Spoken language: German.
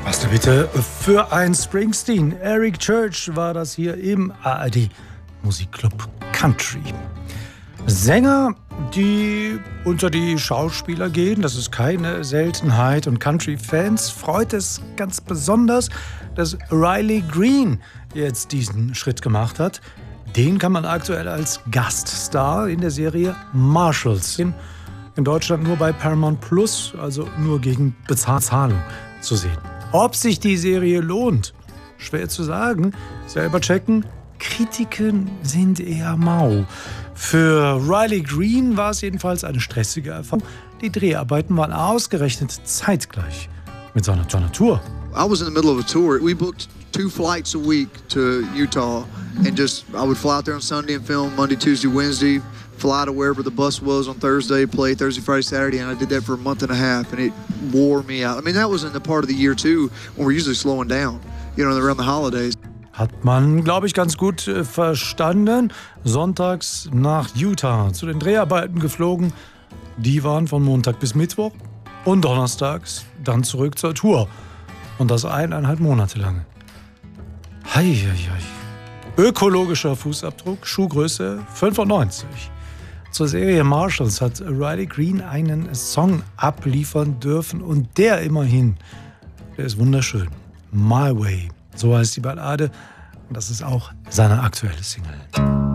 Was denn bitte für ein Springsteen? Eric Church war das hier im ARD Musikclub Country. Sänger, die unter die Schauspieler gehen, das ist keine Seltenheit. Und Country-Fans freut es ganz besonders, dass Riley Green jetzt diesen Schritt gemacht hat. Den kann man aktuell als Gaststar in der Serie Marshalls sehen. In Deutschland nur bei Paramount Plus, also nur gegen Bezahlung zu sehen. Ob sich die Serie lohnt, schwer zu sagen. Selber checken. Kritiken sind eher mau. Für Riley Green war es jedenfalls eine stressige Erfahrung. Die Dreharbeiten waren ausgerechnet zeitgleich mit seiner Tour. I was in the middle of a tour. We booked 2 flights a week to Utah, and I would fly out there on Sunday and film Monday, Tuesday, Wednesday, fly to wherever the bus was on Thursday, play Thursday, Friday, Saturday, and I did that for a month and a half, and it wore me out. I mean, that was in the part of the year too when we're usually slowing down, around the holidays. Hat man, glaube ich, ganz gut verstanden. Sonntags nach Utah zu den Dreharbeiten geflogen. Die waren von Montag bis Mittwoch und donnerstags dann zurück zur Tour. Und das 1,5 Monate lang. Heieiei. Ökologischer Fußabdruck, Schuhgröße 95. Zur Serie Marshalls hat Riley Green einen Song abliefern dürfen und der immerhin, der ist wunderschön. My Way, so heißt die Ballade und das ist auch seine aktuelle Single.